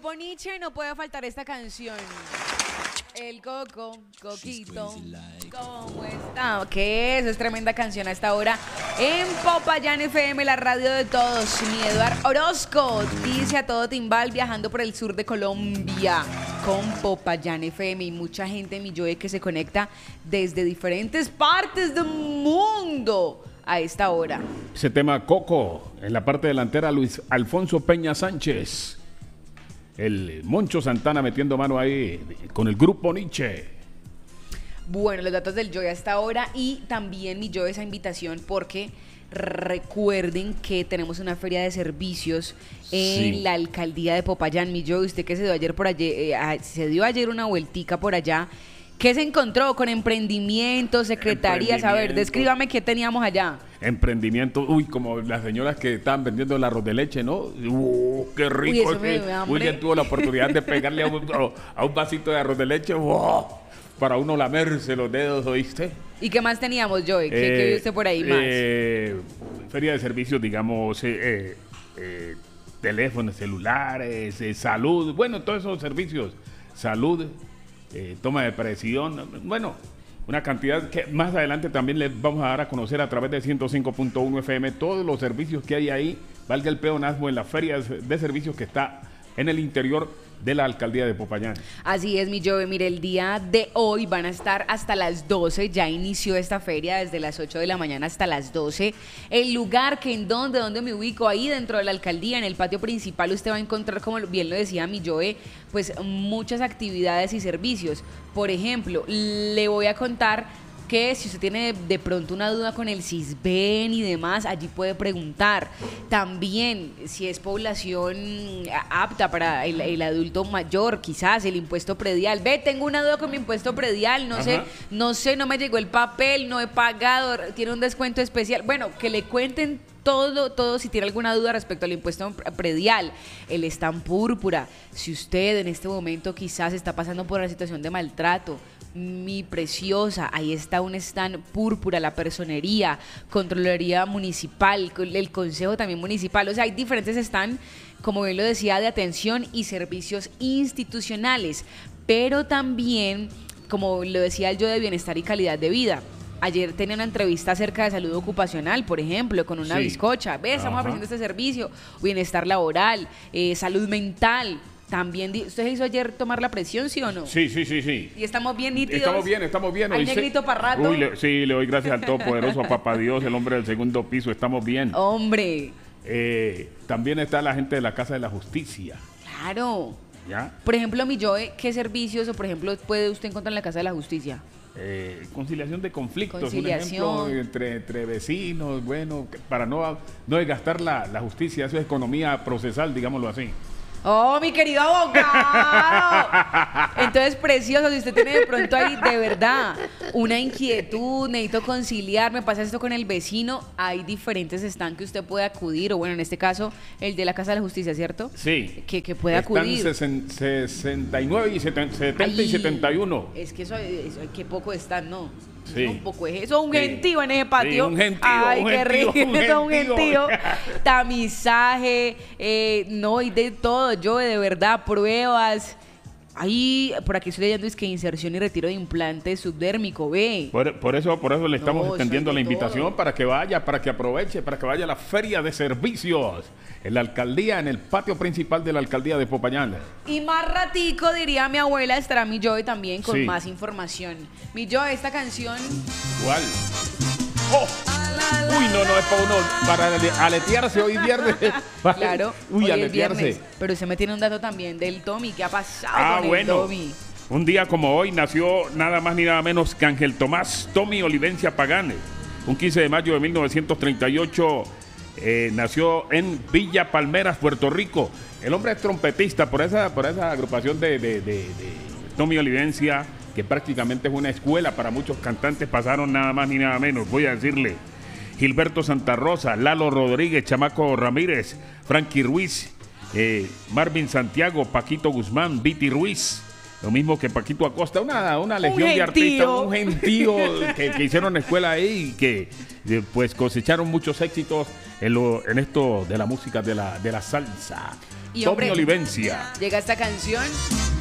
grupo Nietzsche no puede faltar esta canción. El Coco, Coquito, ¿cómo está? ¿Qué es? Es tremenda canción a esta hora en Popayán FM, la radio de todos. Mi Eduardo Orozco dice a todo timbal viajando por el sur de Colombia con Popayán FM y mucha gente, mi Joe, que se conecta desde diferentes partes del mundo a esta hora. Ese tema Coco, en la parte delantera Luis Alfonso Peña Sánchez. El Moncho Santana metiendo mano ahí con el grupo Nietzsche. Bueno, los datos del Joy a esta hora y también mi Joy esa invitación porque recuerden que tenemos una feria de servicios en la alcaldía de Popayán. Mi Joy, usted que se dio ayer por allí, se dio ayer una vueltica por allá. ¿Qué se encontró con emprendimientos, secretarías? A ver, descríbame qué teníamos allá. Emprendimiento, como las señoras que estaban vendiendo el arroz de leche, ¿no? ¡Qué rico! William tuvo la oportunidad de pegarle a un vasito de arroz de leche, para uno lamerse los dedos, ¿oíste? ¿Y qué más teníamos, Joey? ¿Qué vio usted por ahí más? Feria de servicios, digamos, teléfonos celulares, salud, bueno, todos esos servicios, salud, toma de presión, bueno, una cantidad que más adelante también les vamos a dar a conocer a través de 105.1 FM todos los servicios que hay ahí, valga el peonasmo, en la feria de servicios que está en el interior de la alcaldía de Popayán. Así es, mi Joe. Mire, el día de hoy van a estar hasta las 12, ya inició esta feria desde las 8 de la mañana hasta las 12. El lugar que donde me ubico, ahí dentro de la alcaldía, en el patio principal, usted va a encontrar, como bien lo decía mi Joe, pues muchas actividades y servicios. Por ejemplo, le voy a contar que si usted tiene de pronto una duda con el Sisbén y demás, allí puede preguntar. También, si es población apta para el adulto mayor, quizás el impuesto predial. Tengo una duda con mi impuesto predial, no me llegó el papel, no he pagado, tiene un descuento especial. Bueno, que le cuenten todo, si tiene alguna duda respecto al impuesto predial, el stand púrpura. Si usted en este momento quizás está pasando por una situación de maltrato, mi preciosa, ahí está un stand púrpura, la personería, Contraloría Municipal, el Consejo también municipal. O sea, hay diferentes stands, como bien lo decía, de atención y servicios institucionales, pero también, como lo decía el Yo, de bienestar y calidad de vida. Ayer tenía una entrevista acerca de salud ocupacional, por ejemplo, con una bizcocha. Estamos ofreciendo este servicio, bienestar laboral, salud mental. También, ¿usted hizo ayer tomar la presión, sí o no? Sí. ¿Y estamos bien nítidos? Estamos bien. ¿Hay negrito para rato? Sí, le doy gracias al Todopoderoso, a Papá Dios, el hombre del segundo piso, estamos bien. ¡Hombre! También está la gente de la Casa de la Justicia. ¡Claro! ¿Ya? Por ejemplo, mi Joe, ¿qué servicios, o por ejemplo, puede usted encontrar en la Casa de la Justicia? Conciliación de conflictos, un ejemplo entre vecinos, bueno, para no desgastar la justicia, eso es economía procesal, digámoslo así. ¡Oh, mi querido abogado! Entonces, precioso, si usted tiene de pronto ahí, de verdad, una inquietud, necesito conciliar, me pasa esto con el vecino, hay diferentes stands que usted puede acudir, o bueno, en este caso, el de la Casa de la Justicia, ¿cierto? Sí. Que puede acudir. Están 69 y 70 y 71. Es que eso qué poco están, ¿no? Sí. Un poco es eso, un gentío en ese patio. Sí, un gentío. Ay, un qué rico, un gentío. gentío. Tamizaje, y de todo, yo de verdad, pruebas. Ahí, por aquí estoy leyendo, es que inserción y retiro de implante subdérmico, Por eso le estamos extendiendo la invitación para que vaya, para que aproveche, para que vaya a la feria de servicios en la alcaldía, en el patio principal de la alcaldía de Popayán. Y más ratico, diría mi abuela, estará mi Joe también con más información. Mi Joe, esta canción. ¿Cuál? ¡Oh! Uy, no, es para uno, para aletearse hoy viernes. Claro, hoy aletearse. Viernes, pero usted me tiene un dato también del Tommy. ¿Qué ha pasado con el Tommy? Un día como hoy nació nada más ni nada menos que Ángel Tomás Tommy Olivencia Pagán. Un 15 de mayo de 1938 nació en Villa Palmeras, Puerto Rico. El hombre es trompetista por esa agrupación de Tommy Olivencia, que prácticamente es una escuela para muchos cantantes. Pasaron nada más ni nada menos, voy a decirle: Gilberto Santa Rosa, Lalo Rodríguez, Chamaco Ramírez, Frankie Ruiz, Marvin Santiago, Paquito Guzmán, Viti Ruiz, lo mismo que Paquito Acosta, una legión de artistas, un gentío que hicieron escuela ahí y que pues cosecharon muchos éxitos en esto de la música de la salsa. Y Tommy hombre, Olivencia. llega esta canción